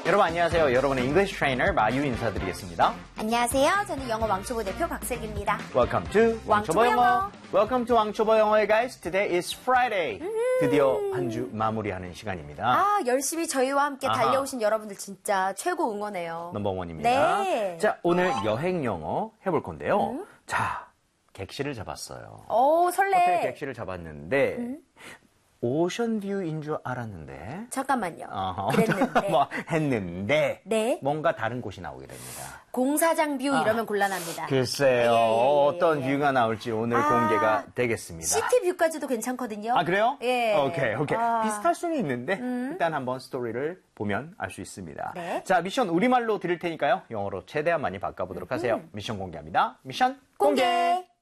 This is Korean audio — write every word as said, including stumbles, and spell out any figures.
여러분 안녕하세요. 여러분의 English Trainer 마유 인사드리겠습니다. 안녕하세요. 저는 영어 왕초보 대표 박슬기입니다. Welcome to 왕초보 영어. Welcome to 왕초보 영어의 guys. Today is Friday. 드디어 한 주 마무리하는 시간입니다. 아, 열심히 저희와 함께 달려오신 아하. 여러분들 진짜 최고 응원해요. 넘버원입니다. 네. 자, 오늘 여행 영어 해볼 건데요. 음? 자, 객실을 잡았어요. 오, 설레. 호텔 객실을 잡았는데 음? 오션뷰인 줄 알았는데 잠깐만요. 어허. 그랬는데 뭐 했는데 네? 뭔가 다른 곳이 나오게 됩니다. 공사장 뷰 아, 이러면 곤란합니다. 글쎄요. 예, 예, 예, 어떤 예. 뷰가 나올지 오늘 아, 공개가 되겠습니다. 시티 뷰까지도 괜찮거든요. 아 그래요? 예. 오케이 오케이. 아. 비슷할 수는 있는데 음. 일단 한번 스토리를 보면 알 수 있습니다. 네. 자, 미션 우리말로 드릴 테니까요. 영어로 최대한 많이 바꿔보도록 하세요. 음. 미션 공개합니다. 미션 공개! 공개.